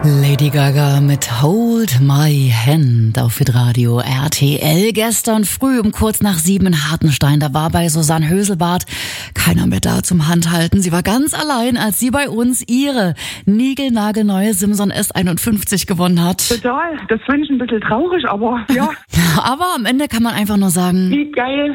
Lady Gaga mit Hold My Hand auf Hitradio RTL. Gestern früh um kurz nach 7 in Hartenstein, da war bei Susanne Höselbart keiner mehr da zum Handhalten. Sie war ganz allein, als sie bei uns ihre niegelnagelneue Simson S51 gewonnen hat. Total, das fand ich ein bisschen traurig, aber ja. Aber am Ende kann man einfach nur sagen, Wie geil.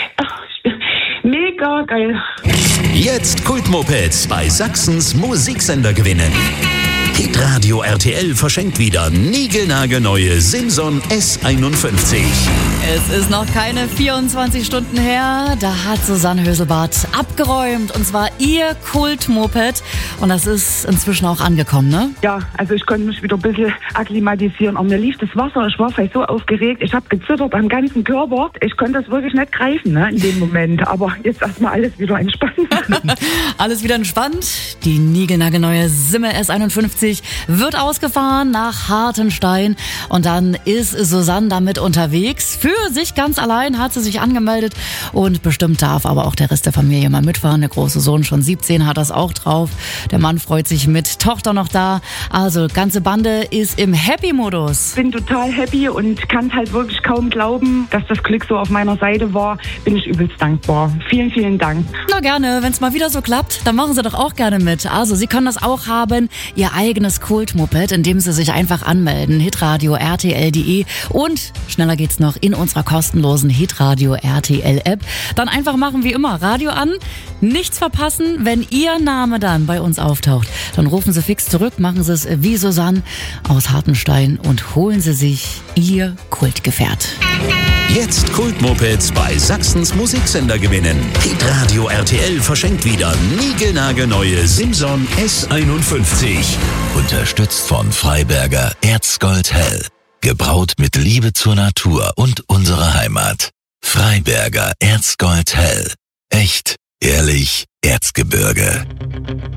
Mega geil. Jetzt Kultmopeds bei Sachsens Musiksender gewinnen. Hitradio RTL verschenkt wieder niegelnagelneue Simson S51. es ist noch keine 24 Stunden her, da hat Susanne Höselbart abgeräumt, und zwar ihr Kultmoped, und das ist inzwischen auch angekommen, ne? Ja, also ich konnte mich wieder ein bisschen akklimatisieren. Aber mir lief das Wasser, ich war vielleicht so aufgeregt, ich habe gezittert am ganzen Körper. Ich konnte das wirklich nicht greifen, ne, in dem Moment. Aber jetzt erstmal alles wieder entspannt. Alles wieder entspannt. Die niegelnagelneue Simme S51 wird ausgefahren nach Hartenstein, und dann ist Susanne damit unterwegs. Für sich ganz allein hat sie sich angemeldet, und bestimmt darf aber auch der Rest der Familie mal mitfahren. Der große Sohn, schon 17, hat das auch drauf. Der Mann freut sich mit, Tochter noch da. Also ganze Bande ist im Happy-Modus. Bin total happy und kann es halt wirklich kaum glauben, dass das Glück so auf meiner Seite war. Bin ich übelst dankbar. Vielen, vielen Dank. Na gerne, wenn es mal wieder so klappt, dann machen Sie doch auch gerne mit. Also Sie können das auch haben, Ihr eigenes Kultmoped, indem Sie sich einfach anmelden, hitradio rtl.de, und schneller geht's noch in unserer kostenlosen Hitradio RTL App. Dann einfach machen wie immer, Radio an, nichts verpassen. Wenn Ihr Name dann bei uns auftaucht, dann rufen Sie fix zurück, machen Sie es wie Susanne aus Hartenstein und holen Sie sich Ihr Kultgefährt. Jetzt Kultmopeds bei Sachsens Musiksender gewinnen. Hitradio RTL verschenkt wieder niegelnagelneue Simson S51. Unterstützt von Freiberger Erzgold Hell. Gebraut mit Liebe zur Natur und unserer Heimat. Freiberger Erzgold Hell. Echt, ehrlich, Erzgebirge.